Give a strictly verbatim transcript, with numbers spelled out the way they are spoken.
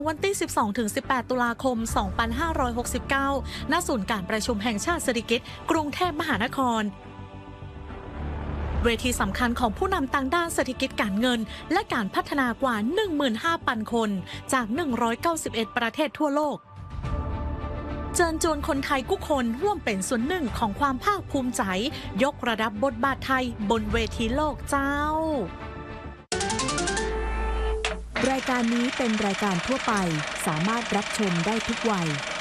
วันที่ สิบสองถึงสิบแปด ตุลาคม สองพันห้าร้อยหกสิบเก้า ณ ศูนย์การประชุมแห่งชาติสิริกิติ์ กรุงเทพมหานคร เวทีสำคัญของผู้นำต่างด้านเศรษฐกิจการเงินและการพัฒนากว่า หนึ่งหมื่นห้าพัน คนจาก หนึ่งร้อยเก้าสิบเอ็ด ประเทศทั่วโลก เชิญชวนคนไทยทุกคนร่วมเป็นส่วนหนึ่งของความภาคภูมิใจ ยกระดับบทบาทไทยบนเวทีโลกเจ้ารายการนี้เป็นรายการทั่วไปสามารถรับชมได้ทุกวัย